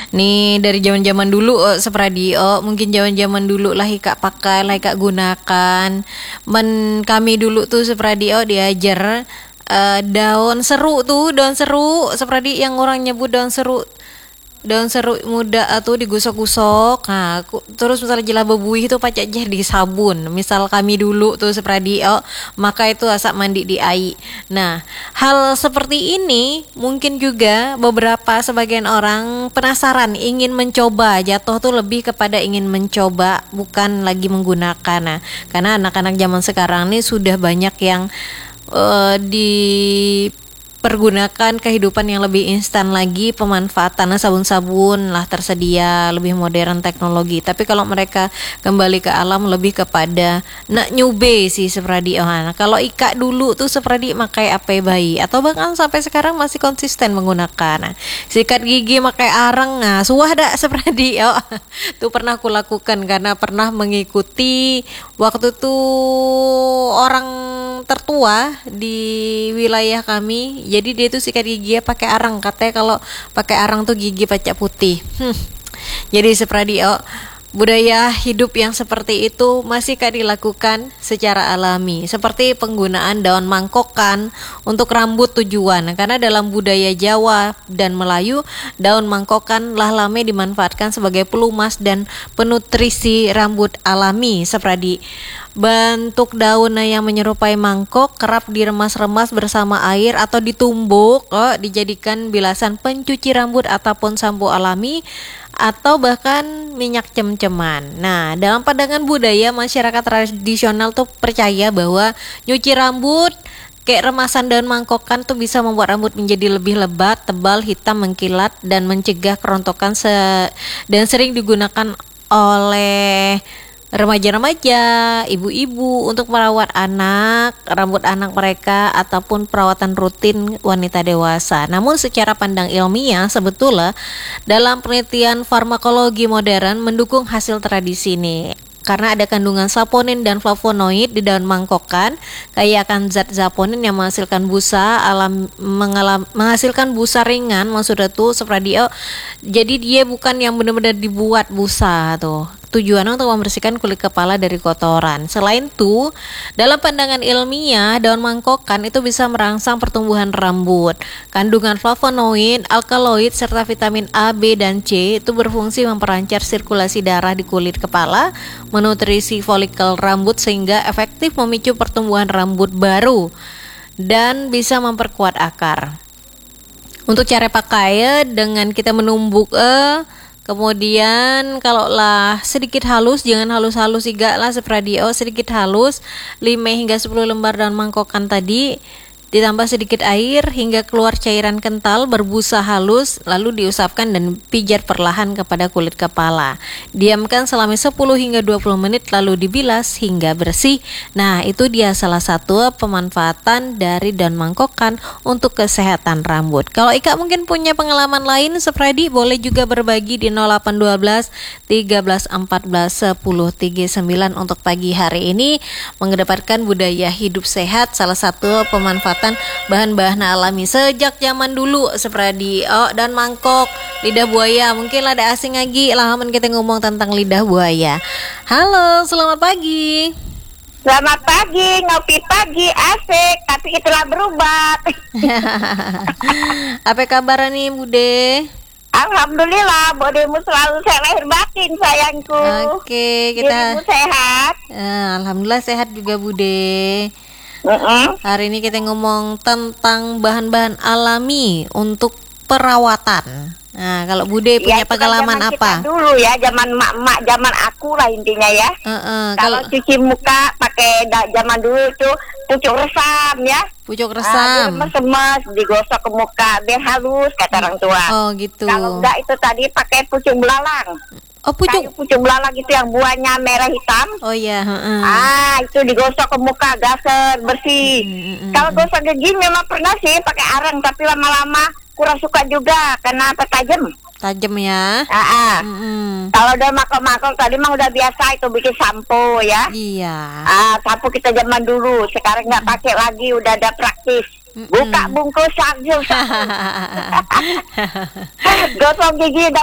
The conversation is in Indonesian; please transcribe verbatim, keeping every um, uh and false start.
Nih dari zaman-zaman dulu oh, Sepradi, oh mungkin zaman-zaman dulu lah Ika pakai, lah Ika gunakan. Men kami dulu tuh Sepradi oh diajar eh, daun seru tuh, daun seru Sepradi yang orang nyebut daun seru. Daun seru muda atau digosok-gosok. Nah, aku, terus misalnya jela bebuih itu pacak jadi sabun. Misal kami dulu tuh Sepradi oh, maka itu asak mandi di air. Nah, hal seperti ini mungkin juga beberapa sebagian orang penasaran ingin mencoba. Jatuh tuh lebih kepada ingin mencoba bukan lagi menggunakan. Nah, karena anak-anak zaman sekarang ini sudah banyak yang uh, di pergunakan kehidupan yang lebih instan lagi, pemanfaatan sabun-sabun lah tersedia, lebih modern teknologi. Tapi kalau mereka kembali ke alam lebih kepada nak nyube sih Sepradi. Oh, nah, kalau Ika dulu tuh Sepradi pakai apa bayi atau bahkan sampai sekarang masih konsisten menggunakan. Nah, sikat gigi pakai arang. Nah, suah dak Sepradi. Oh, tuh pernah aku lakukan karena pernah mengikuti waktu tuh orang tertua di wilayah kami. Jadi dia tuh sikat gigi pakai arang, katanya kalau pakai arang tuh gigi pacak putih. Hmm. Jadi Sepradi oh, budaya hidup yang seperti itu masih kan dilakukan secara alami, seperti penggunaan daun mangkokan untuk rambut tujuan. Karena dalam budaya Jawa dan Melayu, daun mangkokan lah lama dimanfaatkan sebagai pelumas dan penutrisi rambut alami Sepradi. Bentuk daun yang menyerupai mangkok kerap diremas-remas bersama air atau ditumbuk oh, dijadikan bilasan pencuci rambut ataupun sampo alami atau bahkan minyak cem-ceman. Nah, dalam pandangan budaya masyarakat tradisional tuh percaya bahwa nyuci rambut kayak remasan daun mangkokan tuh bisa membuat rambut menjadi lebih lebat, tebal, hitam, mengkilat dan mencegah kerontokan se- dan sering digunakan oleh remaja-remaja, ibu-ibu untuk merawat anak, rambut anak mereka ataupun perawatan rutin wanita dewasa. Namun secara pandang ilmiah sebetulnya dalam penelitian farmakologi modern mendukung hasil tradisi ini. Karena ada kandungan saponin dan flavonoid di daun mangkokan, kaya akan zat saponin yang menghasilkan busa alam mengalam, menghasilkan busa ringan maksudnya tuh Sepradi. Jadi dia bukan yang benar-benar dibuat busa tuh. Tujuannya untuk membersihkan kulit kepala dari kotoran. Selain itu, dalam pandangan ilmiah, daun mangkokan itu bisa merangsang pertumbuhan rambut. Kandungan flavonoid, alkaloid, serta vitamin A, B, dan C itu berfungsi memperlancar sirkulasi darah di kulit kepala, menutrisi folikel rambut sehingga efektif memicu pertumbuhan rambut baru dan bisa memperkuat akar. Untuk cara pakai dengan kita menumbuk eh kemudian kalau lah sedikit halus, jangan halus-halus juga lah Sepradi oh, sedikit halus lima hingga sepuluh lembar daun mangkokan tadi ditambah sedikit air hingga keluar cairan kental berbusa halus, lalu diusapkan dan pijat perlahan kepada kulit kepala. Diamkan selama sepuluh hingga dua puluh menit lalu dibilas hingga bersih. Nah, itu dia salah satu pemanfaatan dari daun mangkokan untuk kesehatan rambut. Kalau Ika mungkin punya pengalaman lain Sepradi, boleh juga berbagi di nol delapan satu dua tiga belas empat belas sepuluh tiga puluh sembilan untuk pagi hari ini, mengedepankan budaya hidup sehat, salah satu pemanfaatan bahan-bahan alami sejak zaman dulu Sepradi oh, dan mangkok lidah buaya. Mungkin ada asing lagi lah kita ngomong tentang lidah buaya. Halo, selamat pagi. Selamat pagi, ngopi pagi asik, tapi itulah berubah. Apa kabar nih Bude? Alhamdulillah, bodemu selalu sehat lahir batin sayangku. Oke, kita dirimu sehat. uh, Alhamdulillah sehat juga Bude. Uh-uh. Hari ini kita ngomong tentang bahan-bahan alami untuk perawatan. Nah, kalau Bude punya Ya, itu kan pengalaman zaman apa? kita dulu ya, zaman mak-mak, zaman aku lah intinya ya. Uh-uh, Kalau kalau cuci muka pakai da- zaman dulu itu pucuk resam ya. pucuk Ah, resam. diremes-remes, digosok ke muka biar halus kata orang tua. Oh, gitu. Kalau enggak itu tadi pakai pucuk belalang. Oh, pucuk. Kayu pucuk belalang itu yang buahnya merah hitam. Oh iya, heeh. Ah, itu digosok ke muka, gaser, bersih. Mm, mm, mm, Kalau mm. gosok gigi memang pernah sih pakai arang, tapi lama-lama kurang suka juga karena apa tajam. Tajam ya. Ah, ah. Mm-mm. Kalau udah makok-makok tadi mah udah biasa itu bikin sampo ya. Iya. Ah, sampo kita zaman dulu, sekarang nggak pakai lagi, udah ada praktis. Mm-mm. Buka bungkus langsung. Gosok gigi udah